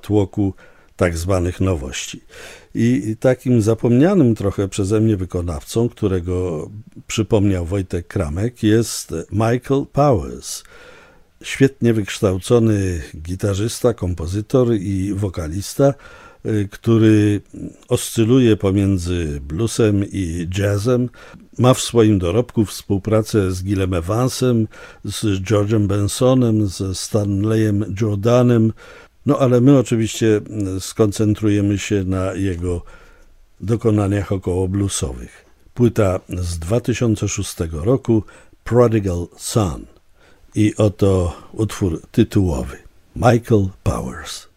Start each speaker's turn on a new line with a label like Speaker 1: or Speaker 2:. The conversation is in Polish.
Speaker 1: tłoku tak zwanych nowości. I takim zapomnianym trochę przeze mnie wykonawcą, którego przypomniał Wojtek Kramek, jest Michael Powers. Świetnie wykształcony gitarzysta, kompozytor i wokalista, który oscyluje pomiędzy bluesem i jazzem. Ma w swoim dorobku współpracę z Gilem Evansem, z George'em Bensonem, ze Stanleyem Jordanem. No ale my oczywiście skoncentrujemy się na jego dokonaniach około bluesowych. Płyta z 2006 roku Prodigal Son. I oto utwór tytułowy Michael Powers.